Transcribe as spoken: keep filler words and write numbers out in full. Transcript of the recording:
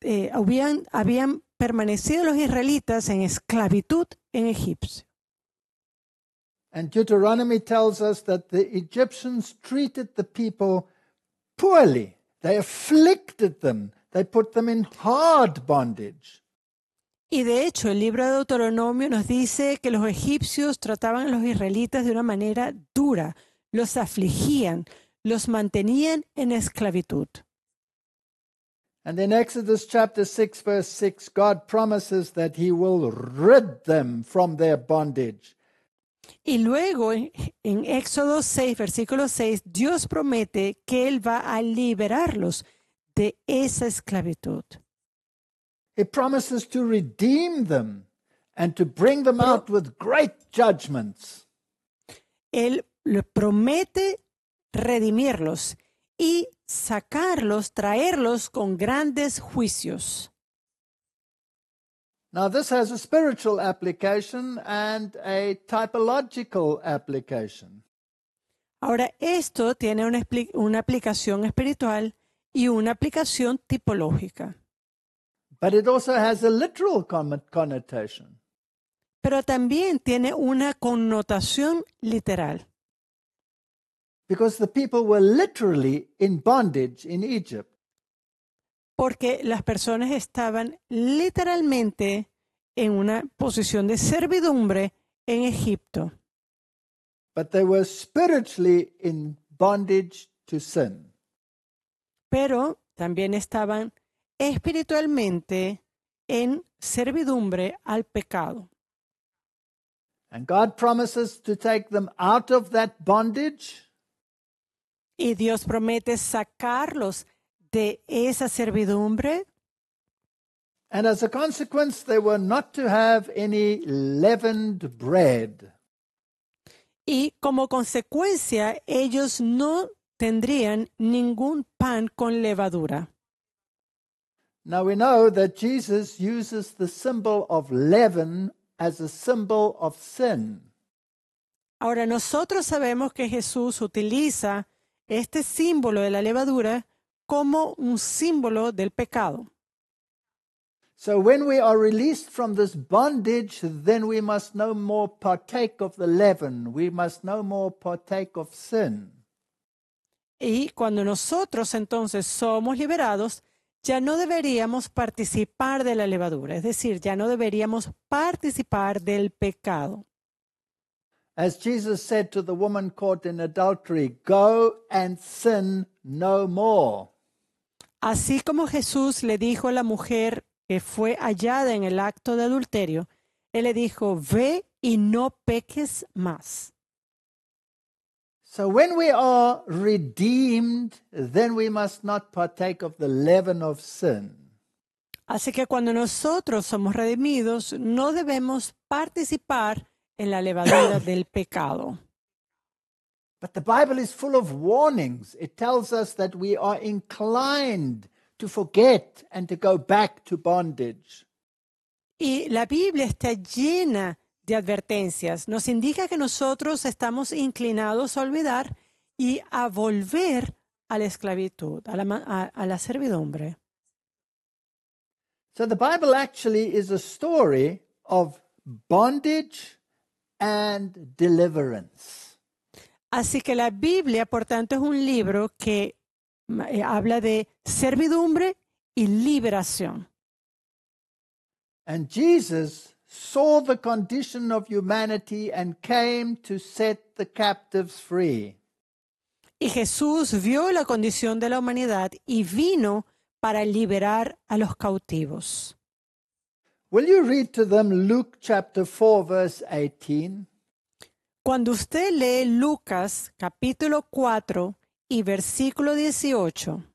eh, habían, habían permanecido los israelitas en esclavitud en Egipto. And Deuteronomy tells us that the Egyptians treated the people poorly. They afflicted them. They put them in hard bondage. Y de hecho, el libro de Deuteronomio nos dice que los egipcios trataban a los israelitas de una manera dura, los afligían, los mantenían en esclavitud. And in Exodus chapter six, verse six, God promises that he will rid them from their bondage. Y luego en, en Éxodo seis, versículo seis, Dios promete que Él va a liberarlos de esa esclavitud. He promises to redeem them and to bring them out with great judgments. Él le promete redimirlos y sacarlos, traerlos con grandes juicios. Now, this has a spiritual application and a typological application. Ahora, esto tiene una, una aplicación espiritual y una aplicación tipológica. But it also has a literal connotation. Pero también tiene una connotación literal. Because the people were literally in bondage in Egypt. Porque las personas estaban literalmente en una posición de servidumbre en Egipto. But they were spiritually in bondage to sin. Pero también estaban espiritualmente en servidumbre al pecado. And God promises to take them out of that bondage. Y Dios promete sacarlos de esa servidumbre. And as a consequence, they were not to have any leavened bread. Y como consecuencia, ellos no tendrían ningún pan con levadura. Now we know that Jesus uses the symbol of leaven as a symbol of sin. Ahora nosotros sabemos que Jesús utiliza este símbolo de la levadura como un símbolo del pecado. So when we are released from this bondage, then we must no more partake of the leaven. We must no more partake of sin. Y cuando nosotros entonces somos liberados, ya no deberíamos participar de la levadura, es decir, ya no deberíamos participar del pecado. As Jesus said to the woman caught in adultery, go and sin no more. Así como Jesús le dijo a la mujer que fue hallada en el acto de adulterio, Él le dijo, ve y no peques más. So when we are redeemed, then we must not partake of the leaven of sin. Así que cuando nosotros somos redimidos, no debemos participar en la levadura del pecado. But the Bible is full of warnings. It tells us that we are inclined to forget and to go back to bondage. Y la Biblia está llena de advertencias. Nos indica que nosotros estamos inclinados a olvidar y a volver a la esclavitud, a la, a, a la servidumbre. So the Bible actually is a story of bondage and deliverance. Así que la Biblia, por tanto, es un libro que eh, habla de servidumbre y liberación. And Jesus saw the condition of humanity and came to set the captives free. Y Jesús vio la condición de la humanidad y vino para liberar a los cautivos. Will you read to them Luke chapter four, verse eighteen? Cuando usted lee Lucas capítulo cuatro y versículo dieciocho,